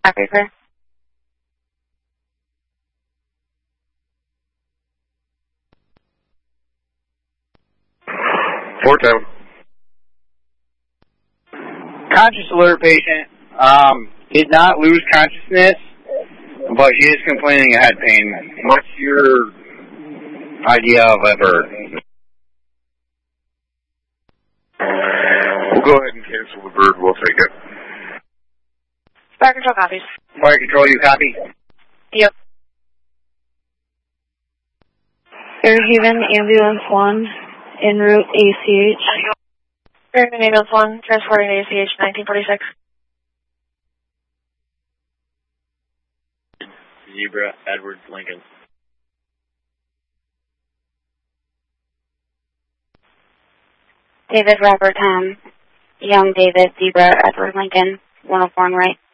Clear. Fort Town. Conscious alert patient. Did not lose consciousness, but she is complaining of head pain. What's your idea of a bird? We'll go ahead and cancel the bird. We'll take it. Fire control copies. Fire control, you copy? Yep. Fairhaven Ambulance 1, en route ACH. Fairhaven Ambulance 1, transporting to ACH 1946. Zebra, Edwards, Lincoln. David, Robert, Tom. Young David, Zebra, Edward, Lincoln, 104 on right.